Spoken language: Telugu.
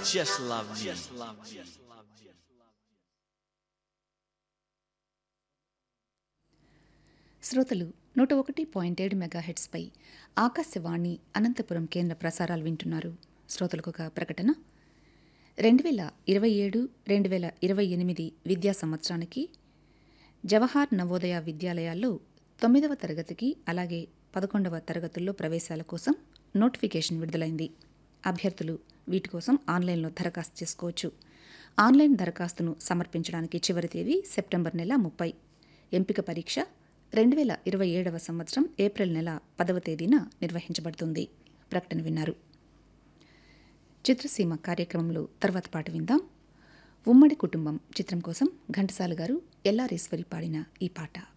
just love me. శ్రోతలు 101.7 మెగాహెట్స్పై ఆకాశవాణి అనంతపురం కేంద్ర ప్రసారాలు వింటున్నారు. శ్రోతలకు ఒక ప్రకటన. 2027-2028 విద్యా సంవత్సరానికి జవహర్ నవోదయ విద్యాలయాల్లో 9వ తరగతికి అలాగే 11వ తరగతుల్లో ప్రవేశాల కోసం నోటిఫికేషన్ విడుదలైంది. అభ్యర్థులు వీటి కోసం ఆన్లైన్లో దరఖాస్తు చేసుకోవచ్చు. ఆన్లైన్ దరఖాస్తును సమర్పించడానికి చివరి తేదీ సెప్టెంబర్ నెల 30. ఎంపిక పరీక్ష 2027వ సంవత్సరం ఏప్రిల్ నెల 10వ తేదీన నిర్వహించబడుతుంది. ప్రకటన విన్నారు. చిత్రసీమ కార్యక్రమంలో తర్వాత పాట విందాం. ఉమ్మడి కుటుంబం చిత్రం కోసం ఘంటసాల గారు, ఎల్లారేశ్వరి పాడిన ఈ పాట.